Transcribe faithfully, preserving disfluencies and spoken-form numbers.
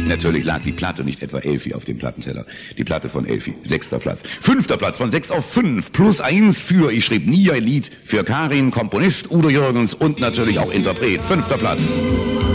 Natürlich lag die Platte nicht etwa Elfi auf dem Plattenteller. Die Platte von Elfi, sechster Platz. Fünfter Platz, von sechs auf fünf, plus eins für, ich schrieb nie ein Lied, für Karin, Komponist, Udo Jürgens und natürlich auch Interpret. Fünfter Platz.